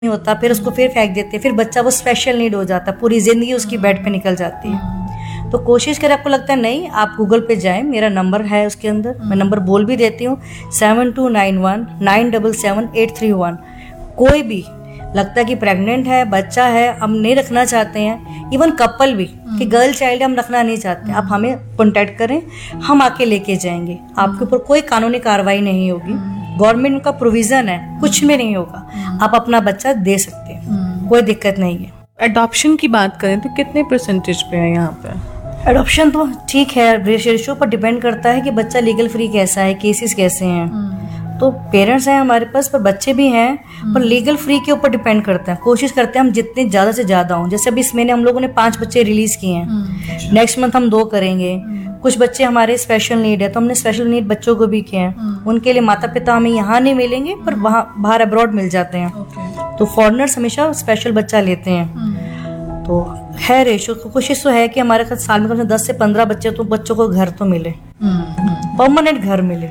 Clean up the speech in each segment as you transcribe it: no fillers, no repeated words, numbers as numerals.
नहीं होता, फिर उसको फिर फेंक देते हैं, फिर बच्चा वो स्पेशल नीड हो जाता है, पूरी ज़िंदगी उसकी बेड पे निकल जाती है। तो कोशिश करें, आपको लगता है नहीं, आप गूगल पे जाएं, मेरा नंबर है उसके अंदर, मैं नंबर बोल भी देती हूँ 7291977831। कोई भी लगता है कि प्रेग्नेंट है, बच्चा है, हम नहीं रखना चाहते हैं, इवन कपल भी कि गर्ल चाइल्ड हम रखना नहीं चाहते, आप हमें कॉन्टेक्ट करें, हम आके लेके जाएंगे। आपके ऊपर कोई कानूनी कार्रवाई नहीं होगी, गवर्नमेंट का प्रोविजन है, कुछ में नहीं होगा, आप अपना बच्चा दे सकते हैं, कोई दिक्कत नहीं है। एडॉप्शन की बात करें तो कितने परसेंटेज पे है यहाँ पे? एडॉप्शन तो ठीक है, रेशियो पर डिपेंड करता है कि बच्चा लीगल फ्री कैसा है, केसेस कैसे हैं। तो पेरेंट्स हैं हमारे पास, पर बच्चे भी हैं, पर लीगल फ्री के ऊपर डिपेंड करता है। कोशिश करते हैं हम जितने ज़्यादा से ज़्यादा हों। जैसे अभी इस महीने हम लोगों ने 5 बच्चे रिलीज़ किए हैं, नेक्स्ट मंथ हम 2 करेंगे। कुछ बच्चे हमारे स्पेशल नीड है, तो हमने स्पेशल नीड बच्चों को भी किए हैं। उनके लिए माता पिता हमें यहाँ नहीं मिलेंगे, पर वहाँ बाहर अब्रॉड मिल जाते हैं। तो फॉरेनर्स हमेशा स्पेशल बच्चा लेते हैं। तो है रेशो, कोशिश तो है कि हमारे साल में कम से 10 से 15 बच्चों को घर तो मिले, परमानेंट घर मिले।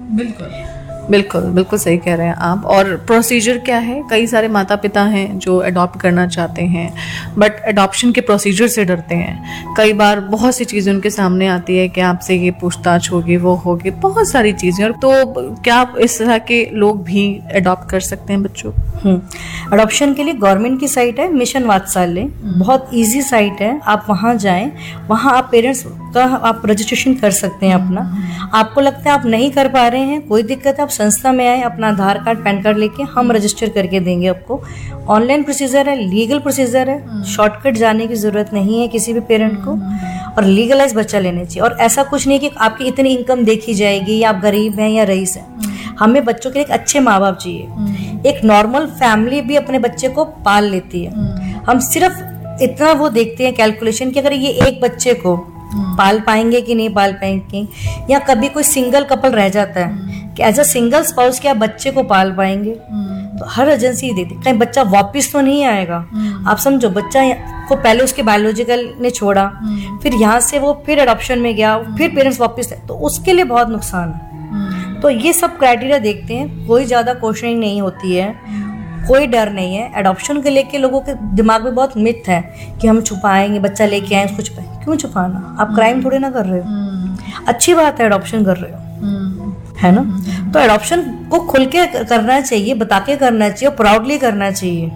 बिल्कुल सही कह रहे हैं आप। और प्रोसीजर क्या है? कई सारे माता पिता हैं जो अडॉप्ट करना चाहते हैं, बट अडॉप्शन के प्रोसीजर से डरते हैं। कई बार बहुत सी चीज़ें उनके सामने आती है कि आपसे ये पूछताछ होगी, वो होगी, बहुत सारी चीज़ें। और तो क्या इस तरह के लोग भी अडॉप्ट कर सकते हैं बच्चों? अडॉप्शन के लिए गवर्नमेंट की साइट है मिशन वात्सल्य, बहुत ईजी साइट है, आप वहाँ जाएं, वहाँ आप पेरेंट्स का आप रजिस्ट्रेशन कर सकते हैं अपना। आपको लगता है आप नहीं कर पा रहे हैं, कोई दिक्कत है, आप संस्था में आए, अपना आधार कार्ड पैन कार्ड लेके हम रजिस्टर करके देंगे आपको। ऑनलाइन प्रोसीजर है, लीगल प्रोसीजर है, शॉर्टकट जाने की जरूरत नहीं है किसी भी पेरेंट को, और लीगलाइज बच्चा लेने चाहिए। और ऐसा कुछ नहीं कि आपकी इतनी इनकम देखी जाएगी या आप गरीब हैं या रईस हैं। हमें बच्चों के लिए एक अच्छे माँ बाप चाहिए। एक नॉर्मल फैमिली भी अपने बच्चे को पाल लेती है। हम सिर्फ इतना वो देखते हैं कैलकुलेशन कि अगर ये एक बच्चे को पाल पाएंगे कि नहीं पाल पाएंगे, या कभी कोई सिंगल कपल रह जाता है कि एज अ सिंगल स्पाउस क्या बच्चे को पाल पाएंगे। तो हर एजेंसी देती, कहीं बच्चा वापस तो नहीं आएगा। आप समझो, बच्चा को पहले उसके बायोलॉजिकल ने छोड़ा, फिर यहाँ से वो फिर अडॉप्शन में गया, फिर पेरेंट्स वापस आए, तो उसके लिए बहुत नुकसान है। तो ये सब क्राइटेरिया देखते हैं, कोई ज्यादा क्वेश्चनिंग नहीं होती है, कोई डर नहीं है। एडॉप्शन के लेके लोगों के दिमाग में बहुत मिथ है कि हम छुपाएंगे, बच्चा लेके आए कुछ छुपाएंगे। क्यों छुपाना? आप क्राइम थोड़ी ना कर रहे हो, अच्छी बात है एडॉप्शन कर रहे हो, है ना। तो एडॉप्शन को खुल के करना चाहिए, बता के करना चाहिए, प्राउडली करना चाहिए।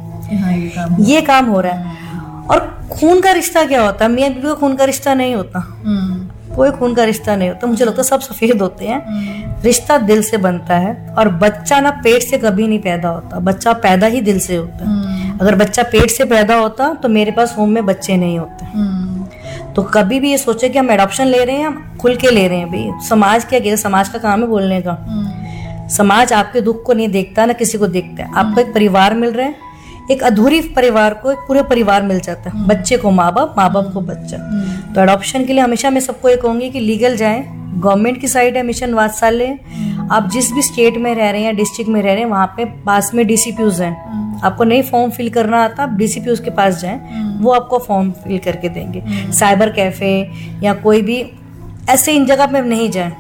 ये काम हो रहा है। और खून का रिश्ता क्या होता है? मियां बीवी का खून का रिश्ता नहीं होता, कोई खून का रिश्ता नहीं होता। मुझे लगता है सब सफेद होते हैं। रिश्ता दिल से बनता है, और बच्चा ना पेट से कभी नहीं पैदा होता, बच्चा पैदा ही दिल से होता है। अगर बच्चा पेट से पैदा होता तो मेरे पास होम में बच्चे नहीं होते। तो कभी भी ये सोचे कि हम एडॉप्शन ले रहे हैं, हम खुल के ले रहे हैं। भाई समाज क्या कहेगा? समाज का काम है बोलने का। समाज आपके दुख को नहीं देखता, ना किसी को देखता है। आपको एक परिवार मिल रहा है, एक अधूरी परिवार को एक पूरे परिवार मिल जाता है। बच्चे को माँ बाप, माँ बाप को बच्चा। तो एडॉप्शन के लिए हमेशा मैं सबको ये कहूंगी कि लीगल जाएं। गवर्नमेंट की साइट है मिशन वात्सल्य। आप जिस भी स्टेट में रह रहे हैं, डिस्ट्रिक्ट में रह रहे हैं, वहाँ पे पास में डीसीपीयूज हैं। आपको नहीं फॉर्म फिल करना आता, आप डीसीपीयूज के पास जाएं, वो आपको फॉर्म फिल करके देंगे। साइबर कैफे या कोई भी ऐसे इन जगह पे नहीं जाए।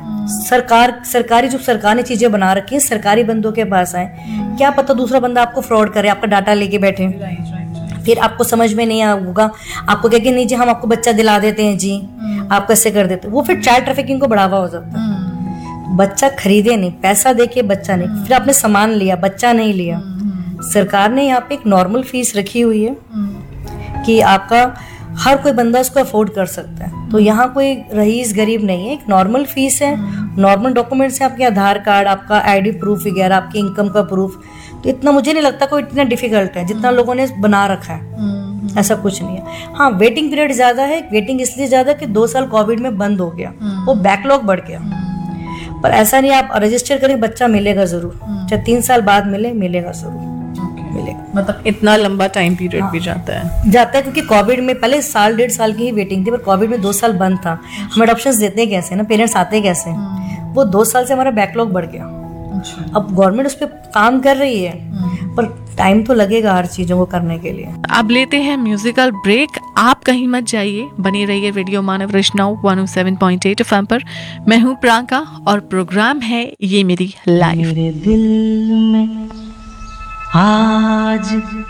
सरकारी जो सरकार ने चीजें बना रखी है, सरकारी बंदों के पास आए। क्या पता दूसरा बंदा आपको फ्रॉड करे, आपका डाटा लेके बैठे, फिर आपको समझ में नहीं होगा, आपको कहे कि नहीं जी हम आपको बच्चा दिला देते हैं जी, आप कैसे कर देते, वो फिर चाइल्ड ट्रैफिकिंग को बढ़ावा हो जाता है। बच्चा खरीदे नहीं, पैसा देके बच्चा नहीं, फिर आपने सामान लिया, बच्चा नहीं लिया। सरकार ने यहाँ पे एक नॉर्मल फीस रखी हुई है कि आपका हर कोई बंदा उसको अफोर्ड कर सकता है। तो यहाँ कोई रईस गरीब नहीं है, एक नॉर्मल फीस है, नॉर्मल डॉक्यूमेंट्स है, आपके आधार कार्ड, आपका आईडी प्रूफ वगैरह, आपकी इनकम का प्रूफ। तो इतना मुझे नहीं लगता कोई इतना डिफिकल्ट है जितना लोगों ने बना रखा है। ऐसा कुछ नहीं है। हाँ, वेटिंग पीरियड ज्यादा है। वेटिंग इसलिए ज्यादा कि 2 साल कोविड में बंद हो गया, वो बैकलॉग बढ़ गया। पर ऐसा नहीं, आप रजिस्टर करें, बच्चा मिलेगा जरूर, चाहे 3 साल बाद मिलेगा जरूर मिलेगा। मतलब इतना लंबा टाइम पीरियड भी जाता है क्योंकि कोविड में पहले 1.5 साल की ही वेटिंग थी, पर कोविड में 2 साल बंद था। हम एडॉप्शन देते कैसे ना, पेरेंट्स आते कैसे, वो 2 साल से हमारा बैकलॉग बढ़ गया। अब गवर्नमेंट उस पर काम कर रही है, पर टाइम तो लगेगा हर चीजों को करने के लिए। अब लेते हैं म्यूजिकल ब्रेक। आप कहीं मत जाइए, बनी रहिए रेडियो मानव वैष्णव 107.8 FM पर। मैं हूँ प्रांका और प्रोग्राम है ये मेरी लाइफ। मेरे दिल में आज